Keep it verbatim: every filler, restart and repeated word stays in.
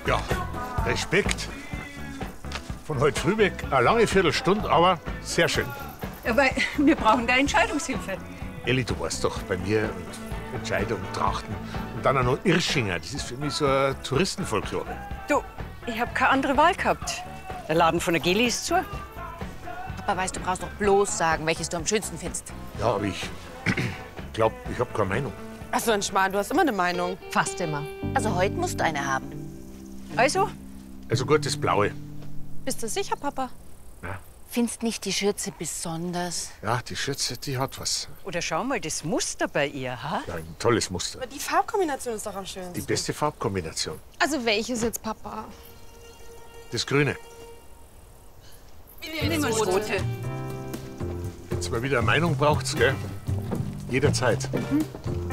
Ja, Respekt. Von heute früh weg eine lange Viertelstunde, aber sehr schön. Aber wir brauchen da Entscheidungshilfe. Elli, du weißt doch, bei mir Entscheidung, Trachten und dann auch noch Irschinger. Das ist für mich so eine Touristenfolklore. Du, ich habe keine andere Wahl gehabt. Der Laden von der Geli ist zu. Papa, weißt du, brauchst doch bloß sagen, welches du am schönsten findest. Ja, aber ich glaube, ich habe keine Meinung. Ach so, ein Schmarrn, du hast immer eine Meinung. Fast immer. Also heute musst du eine haben. Also? Also gut, das Blaue. Bist du sicher, Papa? Ja, Findest nicht die Schürze besonders? ja, die Schürze, die hat was. Oder schau mal das Muster bei ihr, ha? Ja, ein tolles Muster. Aber die Farbkombination ist doch am schönsten. Die beste Farbkombination. Also welches jetzt, Papa? Das Grüne. Nimm das Rote. Wenn ihr mal wieder eine Meinung braucht, gell? Jederzeit. Mhm.